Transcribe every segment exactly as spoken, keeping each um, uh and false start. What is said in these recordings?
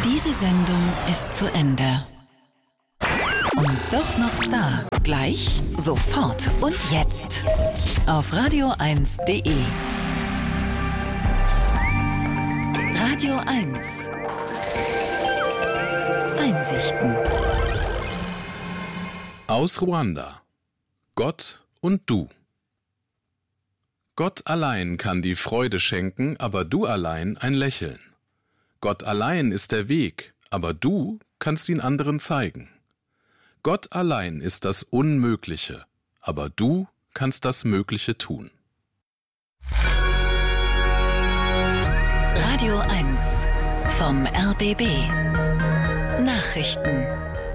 Diese Sendung ist zu Ende. Und doch noch da. Gleich, sofort und jetzt. Auf radio eins punkt de. Radio eins. Einsichten. Aus Ruanda. Gott und du. Gott allein kann die Freude schenken, aber du allein ein Lächeln. Gott allein ist der Weg, aber du kannst ihn anderen zeigen. Gott allein ist das Unmögliche, aber du kannst das Mögliche tun. Radio eins vom R B B. Nachrichten.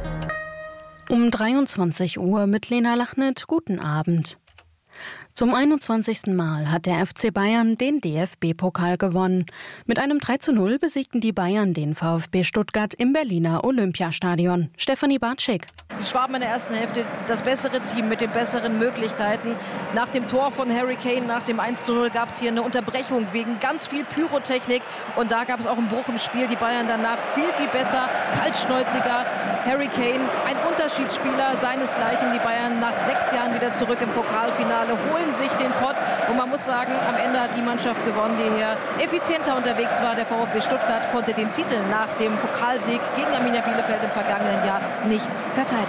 Um dreiundzwanzig Uhr mit Lena Lachnet. Guten Abend. Zum einundzwanzigsten Mal hat der F C Bayern den D F B-Pokal gewonnen. Mit einem drei zu null besiegten die Bayern den VfB Stuttgart im Berliner Olympiastadion. Stefanie Bartschik. Die Schwaben in der ersten Hälfte das bessere Team mit den besseren Möglichkeiten. Nach dem Tor von Harry Kane, nach dem eins zu null, gab es hier eine Unterbrechung wegen ganz viel Pyrotechnik. Und da gab es auch einen Bruch im Spiel. Die Bayern danach viel, viel besser, kaltschnäuziger. Harry Kane, ein Unterschiedsspieler seinesgleichen. Die Bayern nach sechs Jahren wieder zurück im Pokalfinale, holen sich den Pott. Und man muss sagen, am Ende hat die Mannschaft gewonnen, die hier effizienter unterwegs war. Der VfB Stuttgart konnte den Titel nach dem Pokalsieg gegen Arminia Bielefeld im vergangenen Jahr nicht verteidigen.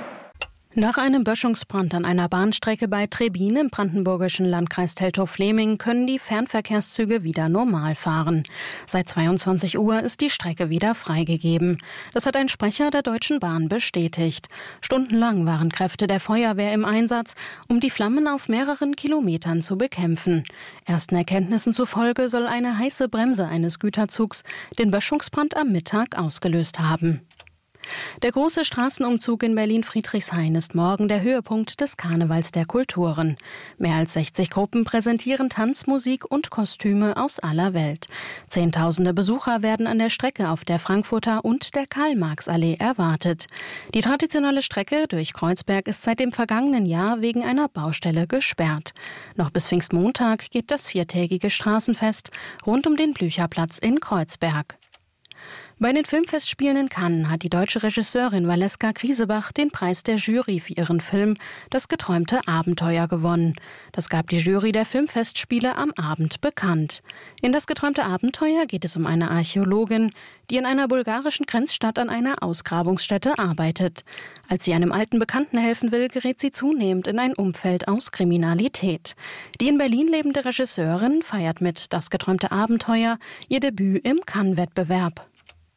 Nach einem Böschungsbrand an einer Bahnstrecke bei Trebin im brandenburgischen Landkreis Teltow-Fläming können die Fernverkehrszüge wieder normal fahren. Seit zweiundzwanzig Uhr ist die Strecke wieder freigegeben. Das hat ein Sprecher der Deutschen Bahn bestätigt. Stundenlang waren Kräfte der Feuerwehr im Einsatz, um die Flammen auf mehreren Kilometern zu bekämpfen. Ersten Erkenntnissen zufolge soll eine heiße Bremse eines Güterzugs den Böschungsbrand am Mittag ausgelöst haben. Der große Straßenumzug in Berlin-Friedrichshain ist morgen der Höhepunkt des Karnevals der Kulturen. Mehr als sechzig Gruppen präsentieren Tanz, Musik und Kostüme aus aller Welt. Zehntausende Besucher werden an der Strecke auf der Frankfurter und der Karl-Marx-Allee erwartet. Die traditionelle Strecke durch Kreuzberg ist seit dem vergangenen Jahr wegen einer Baustelle gesperrt. Noch bis Pfingstmontag geht das viertägige Straßenfest rund um den Blücherplatz in Kreuzberg. Bei den Filmfestspielen in Cannes hat die deutsche Regisseurin Valeska Griesebach den Preis der Jury für ihren Film Das geträumte Abenteuer gewonnen. Das gab die Jury der Filmfestspiele am Abend bekannt. In Das geträumte Abenteuer geht es um eine Archäologin, die in einer bulgarischen Grenzstadt an einer Ausgrabungsstätte arbeitet. Als sie einem alten Bekannten helfen will, gerät sie zunehmend in ein Umfeld aus Kriminalität. Die in Berlin lebende Regisseurin feiert mit Das geträumte Abenteuer ihr Debüt im Cannes-Wettbewerb.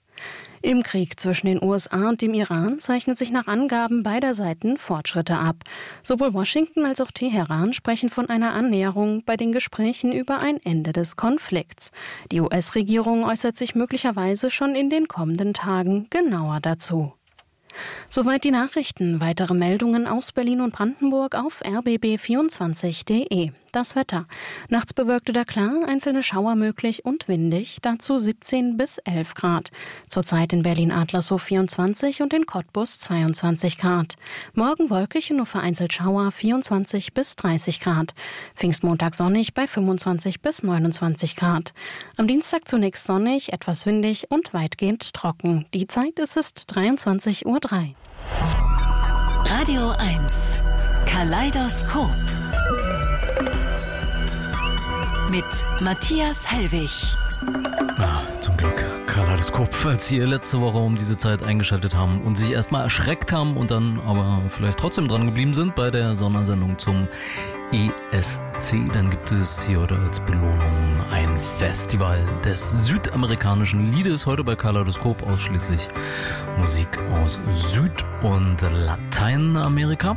Im Krieg zwischen den U S A und dem Iran zeichnen sich nach Angaben beider Seiten Fortschritte ab. Sowohl Washington als auch Teheran sprechen von einer Annäherung bei den Gesprächen über ein Ende des Konflikts. Die U S-Regierung äußert sich möglicherweise schon in den kommenden Tagen genauer dazu. Soweit die Nachrichten. Weitere Meldungen aus Berlin und Brandenburg auf r b b vierundzwanzig punkt de. Das Wetter. Nachts bewölkt oder klar, einzelne Schauer möglich und windig, dazu siebzehn bis elf Grad. Zurzeit in Berlin-Adlershof vierundzwanzig und in Cottbus zweiundzwanzig Grad. Morgen wolkig und nur vereinzelt Schauer, vierundzwanzig bis dreißig Grad. Pfingstmontag sonnig bei fünfundzwanzig bis neunundzwanzig Grad. Am Dienstag zunächst sonnig, etwas windig und weitgehend trocken. Die Zeit ist es dreiundzwanzig Uhr drei. Radio eins Kaleidoskop mit Matthias Hellwig. Ah, zum Glück Kaleidoskop, falls Sie letzte Woche um diese Zeit eingeschaltet haben und sich erstmal erschreckt haben und dann aber vielleicht trotzdem dran geblieben sind bei der Sondersendung zum E S C. Dann gibt es hier heute als Belohnung ein Festival des südamerikanischen Liedes. Heute bei Kaleidoskop ausschließlich Musik aus Süd- und Lateinamerika.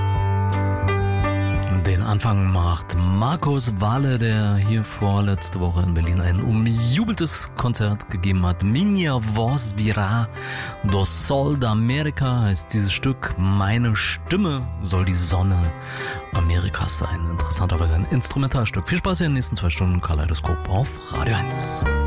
Den Anfang macht Markus Wahle, der hier vorletzte Woche in Berlin ein umjubeltes Konzert gegeben hat. Minha voz virá do sol da America heißt dieses Stück. Meine Stimme soll die Sonne Amerikas sein. Interessanterweise ein Instrumentalstück. Viel Spaß hier in den nächsten zwei Stunden Kaleidoskop auf Radio eins.